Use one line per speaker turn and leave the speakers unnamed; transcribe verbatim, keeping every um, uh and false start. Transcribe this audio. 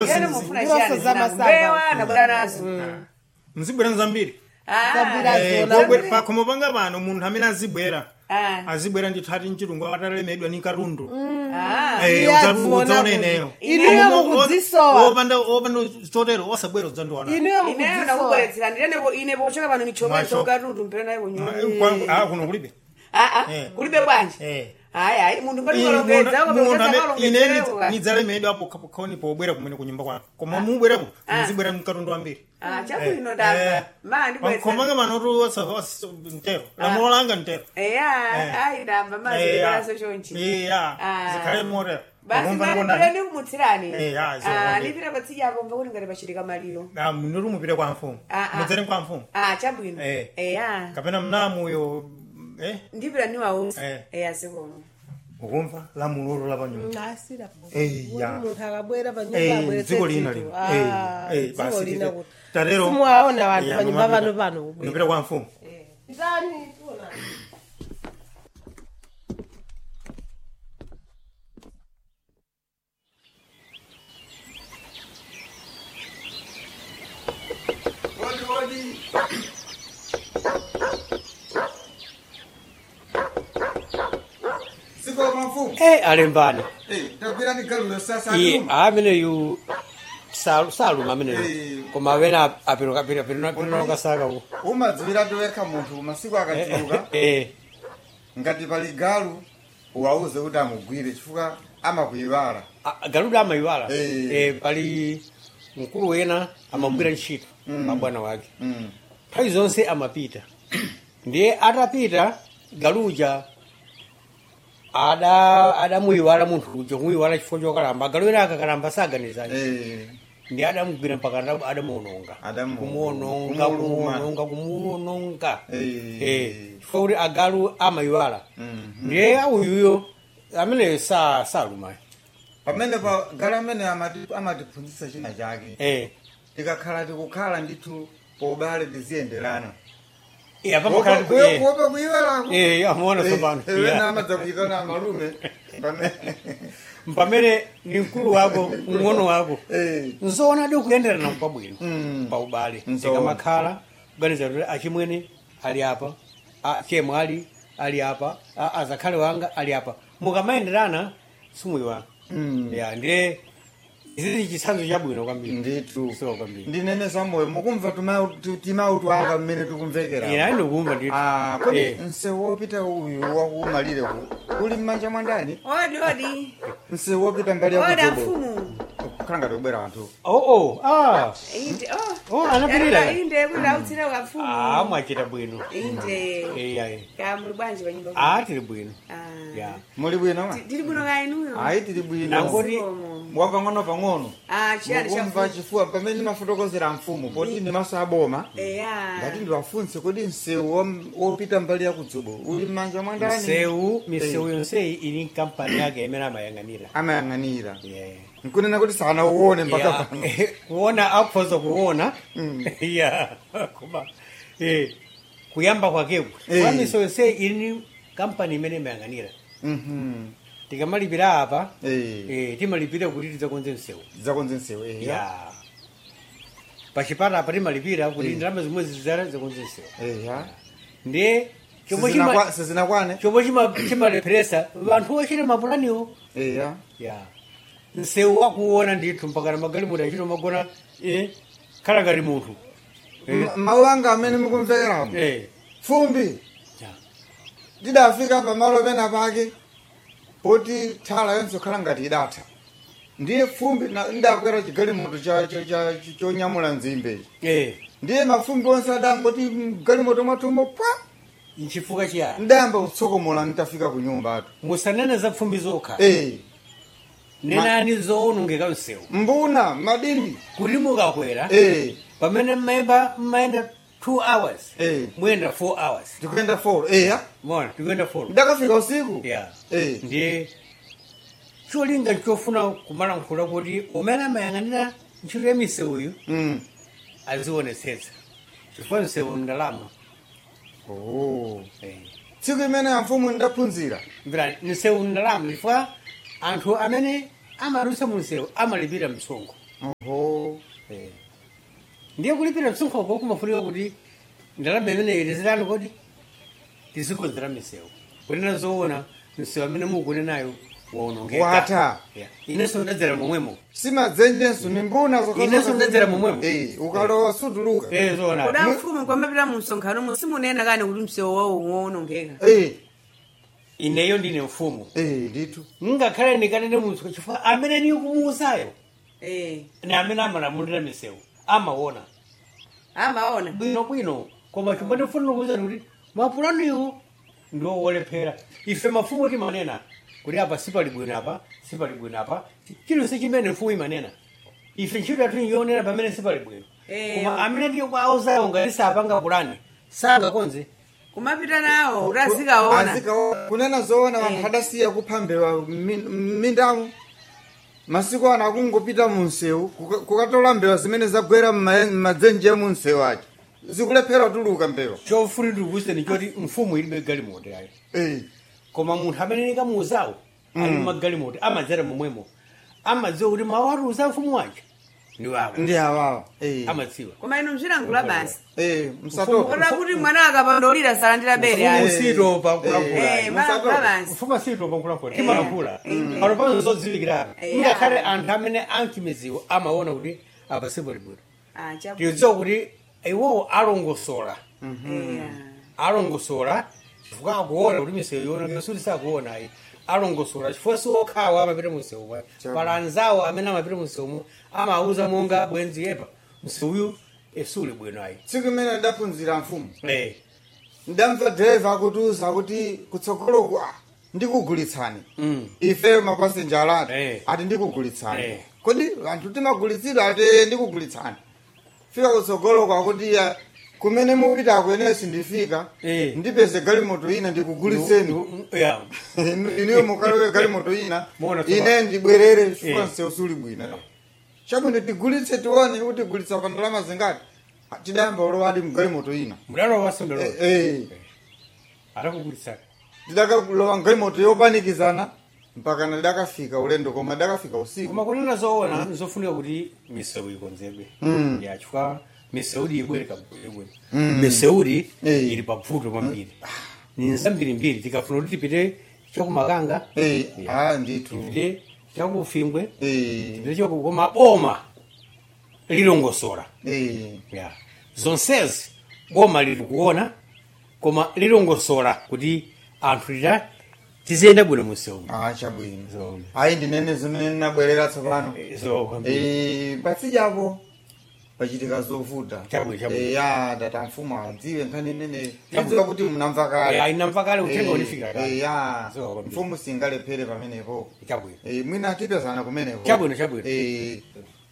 Yana mufuna chani mbewa na bwanazo.
Mzibwera nzambiri.
Ah.
Pakomopanga pano munthu amene azibwera. Azibwera ndithati mchirungu atalemedwa ni katundu.
Ah.
Eh, udzaoneneyo.
Ineyo mukudzisowa.
Opanda opanda chotero osabwera udzandiwana.
Ineyo
Ineyo nakubweretsera ndinepo ine pochoka pano michoma chokatundu mpera nayo kunyo.
Ah, kuno kulibe.
Ah ah. Kulibe bwanji.
Eh.
Hayi hayi munthu ngati kolongedza ko
ine nidzalemedwa apo khoni pobwera kumene kunyumba kwako. Koma mubwerapo mzibwera mkatundu ambiri.
Ah, chabwino ndamba. Ma ndibwetsa.
Komanga manotu osavasa ntero. Lamolanga ntero.
Eya, ayi ndamba mazi balaso chonchi.
Eya. Zikhale more.
Basi ndani kumutsirani.
Eya, so.
Ah, lipira patsija apo ngakuni ngati pachirika maliro.
Ah, mnoru mupire kwa mfumu. Mudzere kwa mfumu.
Ah, chabwino. Eya.
Kapena mnamu yo eh?
Ndipira ni wawo. Eya siko.
Ukumva la muloro la panyu.
Ngasira.
Eh, ya.
Munthu akabwera panyumba abwere.
Dziko lina lino. Eh, eh, basi. Tatero.
Simuwaona vantu panyumba pano pano.
Ndipira kwa mfumu.
Eh. Ndani tuona.
Eh, alembana.
Eh, tabira ni galulo sasa.
I amene yu salu salu amene. Koma wena apiro kapira apiro apiro kasaka ko.
Uma dzira toyeka munthu masiku akatiuka.
Eh.
Ngati pali galu uwauze kuti amugwire chifukwa amakuyiwala.
Galuda amayiwala.
Eh.
Eh, pali mkulu wena amagwira ntchito mabwana wake.
Mm.
Nthawi zonse amapita. Ndiye atapita galuja ada ada muyiwala munthu uja muyiwala chifukwa chokalamba galwera akakalamba saganizani
Eh.
ndi adamugwira mpaka adamuononga kumuononga kumuononga kumuononga eh chifukwa kuti agalu amayiwala ndiye awuyuyo amene sa saluma
Pamene pa galu amene amati amatiphunzitsa china chake.
eh
Tikakhala tikukhala ndithu pobale tiziyenderana.
iya pamakhala
Kuyo
eh
kuyo kuyiwala.
eh amuona sobano
Eh, na amadzakuyitana malume.
mpamene ni mkulu wako mng'ono wako
Eh.
nzoona adi kuyenderana mpabwino
Mm.
pa ubale
Nzoona.
tikamakhala kuganiza kuti achimwene ali apa achemwe ali ali apa azakhale wanga ali apa mukamayenderana simuyiwala
Mm.
ya ndiye izizi chitsanzo chabwino kwambiri
Ndithu.
so kwambiri
Ndinene samoyo mukumva timautu anga mmene tikumvekera.
ina ndikumva ndithu
Ah, kodi
Eh.
msewu wopita uyu wakumalire ku uli mmanja mwandani?
Odi odi.
Msewu wopita mbali ya
Oda
kutobo.
mfumu.
Kukhala ngati kubwera anthu.
oh oh ah
Inde oh.
oh anapirira
Inde kuti autsira kwa mfumu.
ah mwachita bwino
Inde.
eh ayi
Ka muri bwanji panyumba.
ah tili bwino
Ah.
ya
Muli bwino ma?
Tili bwino ka inuyo.
Ayi tili bwino.
Nangoti
Wapang'ono pang'ono.
Ah, chiyani cha
Mukumva chifuwa pamene mafotokozera mfumu poti ndi maso aboma.
Eya.
Ngati ndiwafunse kodi msewu wom- wopita mbali ya kudzobo uli mmanja mwandani?
misewu misewu yonseyi ili kampani yake imene amayang'anira
Amayang'anira.
yeah
Nkunena kuti sana uone mpaka
ya
pano.
kuona akhoza kuona ya koma eh kuyamba kwakeko
Eh.
kwa misewu yonseyi ili kampani imene imayang'anira
Mhm.
tikamalipira apa
Eh.
eh timalipira kuti tidzakonze msewu
Zakonze msewu eh.
ya pachipata apa timalipira kuti ndalama zimwe zizara zakonze msewu
Eh ya.
ndiye chomwe chima
Sizinakwa- sizinakwane?
chomwe chima chimalepheresa vanthu ochita mapulaniwo
Eh ya.
ya msewu wakuona ndithu mpaka na magalimoto achito magona eh khala ngati munthu eh
M- Mawu anga amene mukumveramo.
eh
Fumbi.
ya
Tidafika pamalo pena pake poti thala yonse khala ngati idatha. Ndiye fumbi na- ndakwera chigalimoto cha cha cha chonyamula nzimbe.
eh
Ndiye mafumbi onse adangoti galimoto mwatumo pa
nchifukwa chiyani
ndayamba kutsokomola nditafika ku nyumba atu.
musanene za fumbi zokha
Eh.
nenani zoonongeka msewu
Mbuna madimbi.
kuti mukakwera
Eh.
pamene mmayenda mmayenda two hours
Eh.
muyenda four hours
Tikuyenda four. Eh ya.
mona tikuyenda four
Ndakafika usiku.
ya
Eh.
ndiye cholinga chofuna kumalankhula kuti umene amayang'anira ntchito ya misewuyo
Mm.
azionetsetsa chifukwa msewu ndalama
Oh.
eh.
Tsiku imene ya mfumu ndaphunzira.
msewu ndalama chifukwa anthu amene amalusa mu msewu amalipira msonkho
oho
Eh. ndiye kulipira msunkhoko kumafunika kuti ndalama imeneyi tizitani kodi tizikonzera misewu kunena zoona misewu amene mukune nayo waonongeka
Wata.
Yeah. inenso ndadzera momwemo
simadzenjenso ni mbuna
inenso ndadzera momwemo
Eh, ukalowa suduluka
Eh, zoona
kuda mfumu kwamapita mu msonkhano mu simunena kani kuti msewu wawo uwonongeka
Eh,
ineyo ndine mfumu
eh, nditu
ngakhale ndikanene munthu chifukwa amene niyo kumuuzayo
eh
ni amene amalamulira misewu amaona
amaona
bwinobwino koma chomwe ndifuna kuwuzani kuti mapulaniwo ndiwo wolephera ife mafumu timanena kuti apa sipali bwino apa sipali bwino apa chilonse chimene mfumu imanena ife ntchito yathu yonera pamene sipali bwino
Eh,
koma amene ndiyo auzayo ngati sapanga pulani sangakonze
kumapita nawo kuti azikaona
azikaona kunena zoona vanthu adasiya kuphambewa m'mindamo masiku ano akungopita munsewu kuka- kukatola mbewa zimene zagwera m'ma- m'madzenje munsewu aja zikulephera tuluka mbewa
chofuna ndikuwuzeni choti mfumu ilibe galimoto yayo
Eh,
koma munthu amene nikamuuzawo ali magalimoto amadzera momwemo amadziwa kuti mawu atiuza mfumu waja ndiwawo
ndi awawa Eh,
amadziwa
koma inu mzilangula basi
eh, msatopa
kota kuti mwana akapandolira salandira bere
mfumu
ayi
sitopa
eh
nkulankhula
malangula basi
mfumu sitopa nkulankhula timalankhula pano pano zodziwikirana
Eh.
ngakhale anthu amene anchimiziwo amaona kuti apa sipali bwino
ah chabu
tiyodziwa kuti iwowo alongosola
eh
alongosola chifukwa akuona kuti misewu yona suti sakuona ayi alongosola chifukwa siokhawa amapita musewu pala anzawo amene amapita musewumo amauza monga bwenzi yepa msewuyu esuli bwino ayi
tsiku imene ndaphunzira mfumu
Eh.
ndamva driver akutiuza kuti kutsogoloku ah, ndikugulitsani
Mm.
ife mapasenja alati
Eh.
ati ndikugulitsani
Eh.
kodi anthu timagulitsidwa ati ndikugulitsani fika kutsogoloko akuti ah, kumene mupita akuenesi ndifika
Eh.
ndipeze galimoto ina ndikugulitseni
Yeah.
iniyo mukalowe galimoto ina
Muona tsopano.
ine ndibwerere chifukwa
Eh.
msewu suli bwino chabwino tigulitse tione kuti tigulitsa pa ndalama zingati Ah, tidayamba ulowadi mgalimoto ina
mudalo wasondolo
Eh, eh.
atakugulitsani
ndidakalowa mgalimoto yopanikizana mpaka ndidakafika ulendo koma ndakafika usiku
koma kunena zoona zofunika kuti misewu ikonzedwe ya chifukwa miseudi ibwereka bwino miseudi
Eh.
ili pabvuto kwambiri ni nzambirimbiri tikafuna kuti tipite chakumakanga
Eh,
Yeah.
ah, ndithu
tipite chakufimbwe
Eh,
tipite chakukoma boma lilongosola
eh,
ya zonsezi boma lili kuona koma lilongosola kuti anthu lita tiziyenda bwino musewu
ah, chabwino
so
ayi ndinene zimene ndinabwerera tsopano
so kwambiri
Eh, patsijapo pachitika zovuta
Chabwino, chabwino.
Eh, ya data mfumu adziwe nkhani imene adziwa kuti munamva kale
ainamva kale uthenga
Eh,
unifika
eh,
kale
ya
So, kwambiri.
mfumu singalephere pamenepo
chabwino
Eh, mwina atipezana kumeneko
Chabwino, chabwino.
Eh,